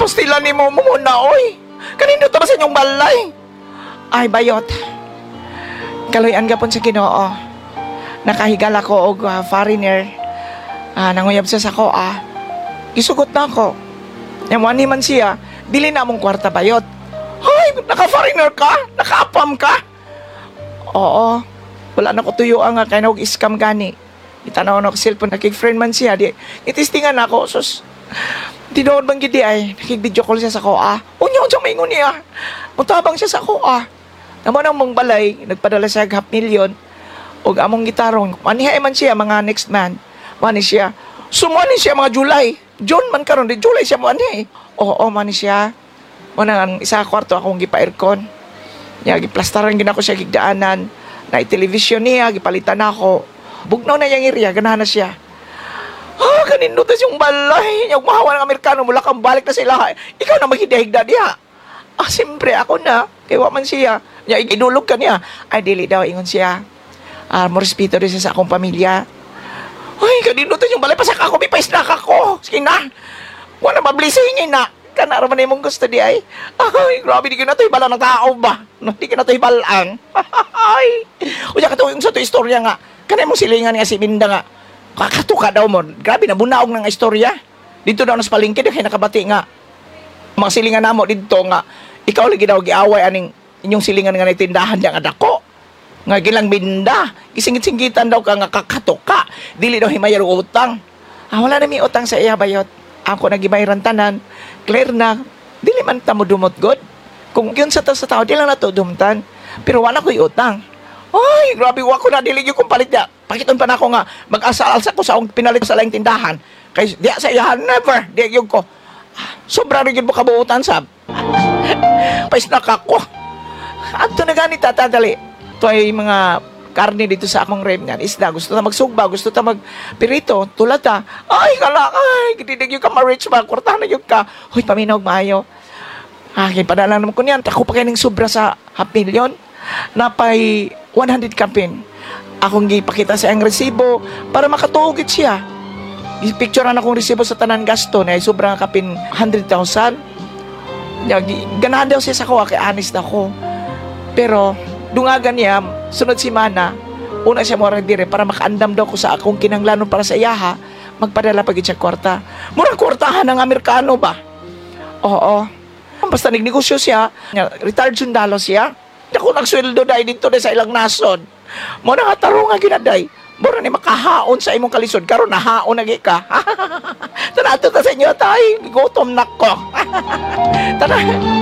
pastila ni mo muna, oy. Kanino to ba sa inyong balay? Ay, bayot. Kaloyan gapon sa Ginoo. Nakahigala ko og foreigner. Nanguyab siya sa ko, Gisugot na ako. Yamuan man siya, dili na mong kwarta bayot. Hoy, naka-foreigner ka? Naka-apam ka? Oo. Wala na ko tuyo nga kaya nag-scam gani. Itanaw na ko cellphone, nakik-friend man siya. Itistingan ako, sus. Tinood bang gidi ay, nakik-video call siya sa ko, Unyaw siyang maingon niya. Mutabang siya sa ko, Naman ang mong balay, nagpadala siya 500,000. Og among gitarong, manihay man siya, mga next man. Mani siya. Sumani siya mga July. June man karon di July siya mo ani. Oo, mani siya. Muna ang isa kwarto akong gipa-aircon. Nya giplastaran gid ako siya gigdaanan. Na television niya gipalitan ako. Bugnaw na yang area ganahan na siya. Kanindot na siyang balay. Yung mahawa ng Amerikano mula kang balik na sila. Ikaw na maghidahigda diha. Siyempre ako na. Kaya man siya. Nya idulog ka niya. Ay dili daw ingon siya. Mo respeto din siya sa akong pamilya. Ay, kanindot na siyang balay. Pasak ako, may pa-snack ako. Sige na. Wala mablisingin na. Kanara man mong gusto di ay. Ay, grabe, di ka na ito ibala ng tao ba? Di ka na ito ibalaan. Ay. Uya ka ito yung sa ito istorya nga. Kanay mong silingan nga si Minda nga. Kakatuka daw mo. Grabe na, bunaog ng istorya. Dito daw nas palingkid, kaya nakabati nga. Mga silingan na mo dito nga. Ikaw lagi daw giaway aning inyong silingan nga naitindahan niya nga dako. Nga gilang Minda. Isingit-singgitan daw ka nga kakatuka. Dili daw himayaro utang. Wala na may utang sa iya bayot. Ako nagibayran tanan. Clear na. Dili man ta mo dumot god. Kung yun sa tao, di lang na to dumtan. Pero wala ko'y utang. Ay, grabe, wako na dili yung kong palit niya. Pakiton pa na ako nga, mag-asal-alsa ko sa akong pinalit sa laing tindahan. Kaya di sa iya, never, di yung ko. Sobra rin yun mo kabuutan, sab. Paisnak ako. Ato na ganit, tatadali. Ito ay mga karne dito sa akong rem nga. Isda, gusto na magsugba, gusto na magpirito, tulad ta. Ay, kala, ay, gitinig yung ka ma-rich ba, kurtahan na yung ka. Hoy, paminaw maayo. Kaya padala naman ko niyan. Ako pa kayo ng sobra sa 500,000. Napay 100 kapin. Akong gipakita sa ang resibo para makatuugit siya. Picturean akong resibo sa tanan gasto na sobrang kapin 100,000. Ganahan daw siya sa kuha, kaya honest ako. Pero, dungagan niya, sunod si Mana, una siya mo dire para makaandam daw ko sa akong kinanglanon para sa iyaha, magpadala pag siya kwarta. Murang kwartahan ng Amerikano ba? Oo. Basta nagnegosyo siya, retired sundalo siya. Ako nagsweldo dahil dito sa ilang nason. Mo na nga tarong nga ginaday. Mura ni makahaon sa imong kalisod. Karon nahaon na ka. Tanato ta sa inyo, tay. Gutom na ko. Tara.